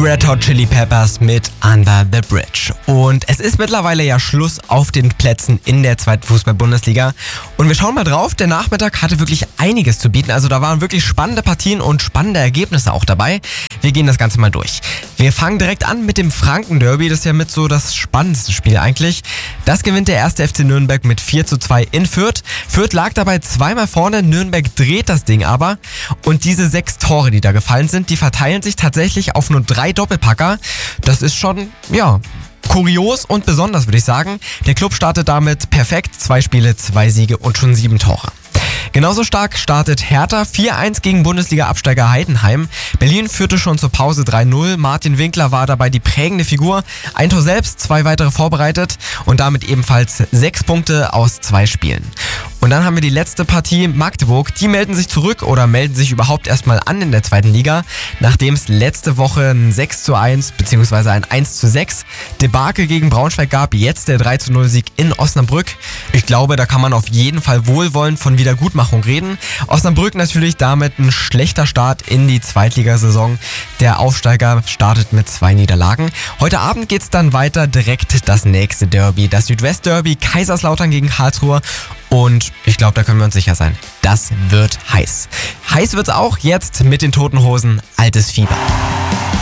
Red Hot Chili Peppers mit Under the Bridge. Und es ist mittlerweile ja Schluss auf den Plätzen in der zweiten Fußball-Bundesliga. Und wir schauen mal drauf, der Nachmittag hatte wirklich einiges zu bieten. Also da waren wirklich spannende Partien und spannende Ergebnisse auch dabei. Wir gehen das Ganze mal durch. Wir fangen direkt an mit dem Franken-Derby. Das ist ja mit so das spannendste Spiel eigentlich. Das gewinnt der 1. FC Nürnberg mit 4:2 in Fürth. Fürth lag dabei zweimal vorne. Nürnberg dreht das Ding aber. Und diese 6 Tore, die da gefallen sind, die verteilen sich tatsächlich auf nur 3 Doppelpacker. Das ist schon, ja, kurios und besonders, würde ich sagen. Der Club startet damit perfekt. 2 Spiele, 2 Siege und schon 7 Tore. Genauso stark startet Hertha 4:1 gegen Bundesliga-Absteiger Heidenheim. Berlin führte schon zur Pause 3:0. Martin Winkler war dabei die prägende Figur. Ein Tor selbst, 2 weitere vorbereitet und damit ebenfalls 6 Punkte aus 2 Spielen. Und dann haben wir die letzte Partie, Magdeburg. Die melden sich zurück oder melden sich überhaupt erstmal an in der zweiten Liga, nachdem es letzte Woche ein 6:1 bzw. ein 1:6 Debakel gegen Braunschweig gab. Jetzt der 3:0 Sieg in Osnabrück. Ich glaube, da kann man auf jeden Fall wohlwollend von Wiedergutmachung reden. Osnabrück natürlich damit ein schlechter Start in die Zweitligasaison. Der Aufsteiger startet mit 2 Niederlagen. Heute Abend geht's dann weiter, direkt das nächste Derby. Das Südwest-Derby, Kaiserslautern gegen Karlsruhe. Und ich glaube, da können wir uns sicher sein, das wird heiß. Heiß wird's auch jetzt mit den Toten Hosen, altes Fieber.